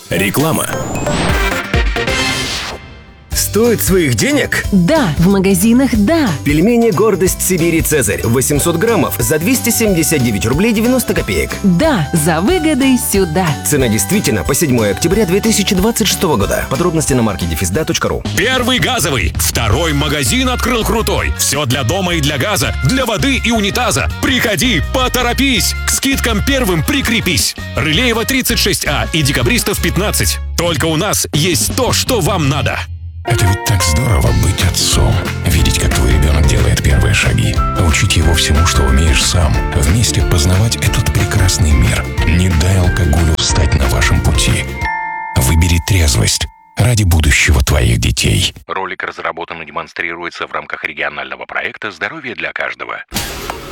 Реклама. Стоит своих денег? Да, в магазинах да. Пельмени «Гордость Сибири Цезарь» 800 граммов за 279 рублей 90 копеек. Да, за выгодой сюда. Цена действительно по 7 октября 2026 года. Подробности на marketdefizda.ru. Первый газовый. Второй магазин открыл крутой. Все для дома и для газа, для воды и унитаза. Приходи, поторопись. К скидкам первым прикрепись. Рылеева 36А и Декабристов 15. Только у нас есть то, что вам надо. Это ведь так здорово быть отцом. Видеть, как твой ребенок делает первые шаги. Учить его всему, что умеешь сам. Вместе познавать этот прекрасный мир. Не дай алкоголю встать на вашем пути. Выбери трезвость ради будущего твоих детей. Ролик разработан и демонстрируется в рамках регионального проекта «Здоровье для каждого».